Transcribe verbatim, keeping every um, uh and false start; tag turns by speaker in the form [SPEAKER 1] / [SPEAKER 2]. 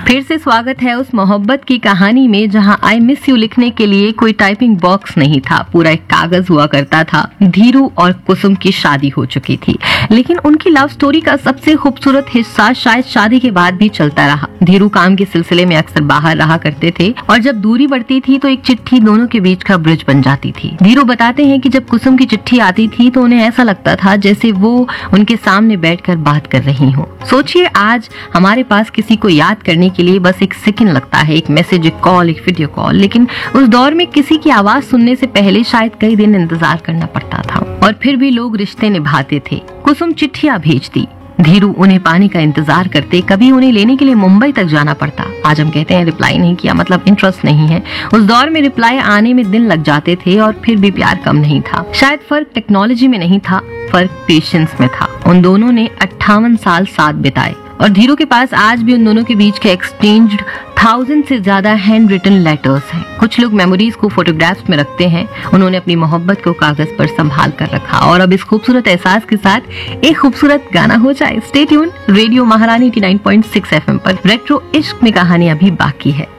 [SPEAKER 1] फिर से स्वागत है उस मोहब्बत की कहानी में जहां आई मिस यू लिखने के लिए कोई टाइपिंग बॉक्स नहीं था, पूरा एक कागज हुआ करता था। धीरू और कुसुम की शादी हो चुकी थी, लेकिन उनकी लव स्टोरी का सबसे खूबसूरत हिस्सा शायद शादी के बाद भी चलता रहा। धीरू काम के सिलसिले में अक्सर बाहर रहा करते थे और जब दूरी बढ़ती थी तो एक चिट्ठी दोनों के बीच का ब्रिज बन जाती थी। धीरू बताते हैं कि जब कुसुम की चिट्ठी आती थी तो उन्हें ऐसा लगता था जैसे वो उनके सामने बैठकर बात कर रही हो। सोचिए, आज हमारे पास किसी को याद करने के लिए बस एक सेकंड लगता है, एक मैसेज, एक कॉल, एक वीडियो कॉल, लेकिन उस दौर में किसी की आवाज सुनने से पहले शायद कई दिन इंतजार करना पड़ता था और फिर भी लोग रिश्ते निभाते थे। कुसुम चिट्ठियां भेजती, धीरू उन्हें पाने का इंतजार करते, कभी उन्हें लेने के लिए मुंबई तक जाना पड़ता। आज हम कहते हैं रिप्लाई नहीं किया मतलब इंटरेस्ट नहीं है। उस दौर में रिप्लाई आने में दिन लग जाते थे और फिर भी प्यार कम नहीं था। शायद फर्क टेक्नोलॉजी में नहीं था, फर्क पेशेंस में था। उन दोनों ने अट्ठावन साल साथ बिताए और धीरू के पास आज भी उन दोनों के बीच के एक्सचेंज्ड थाउजेंड से ज्यादा हैंड रिटन लेटर्स हैं। कुछ लोग मेमोरीज को फोटोग्राफ्स में रखते हैं, उन्होंने अपनी मोहब्बत को कागज पर संभाल कर रखा। और अब इस खूबसूरत एहसास के साथ एक खूबसूरत गाना हो जाए। स्टे ट्यून, रेडियो महारानी ninety nine point six FM पर रेट्रो इश्क में कहानी अभी बाकी है।